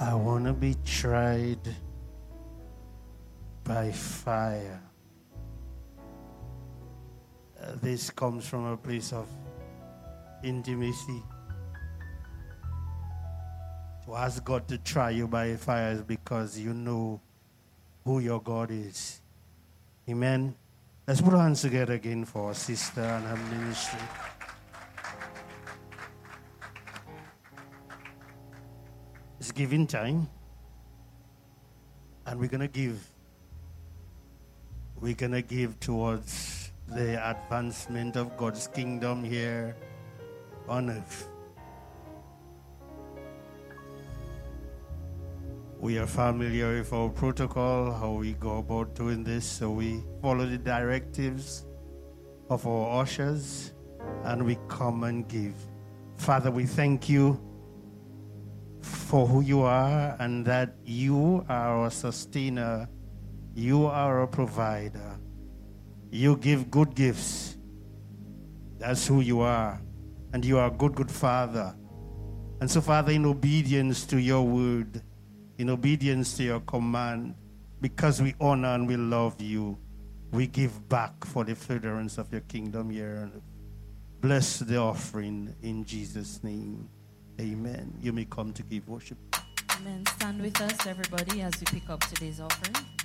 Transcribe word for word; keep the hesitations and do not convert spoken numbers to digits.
I want to be tried by fire. Uh, this comes from a place of intimacy. To ask God to try you by fire is because you know who your God is. Amen. Let's put our hands together again for our sister and her ministry. It's giving time. And we're going to give. We're going to give towards the advancement of God's kingdom here on earth. We are familiar with our protocol, how we go about doing this, so we follow the directives of our ushers and we come and give. Father, we thank you for who you are and that you are our sustainer, you are our provider. You give good gifts. That's who you are. And you are a good, good Father. And so, Father, in obedience to your word, in obedience to your command, because we honor and we love you, we give back for the furtherance of your kingdom here. Bless the offering in Jesus' name. Amen. You may come to give worship. Amen. Stand with us, everybody, as we pick up today's offering.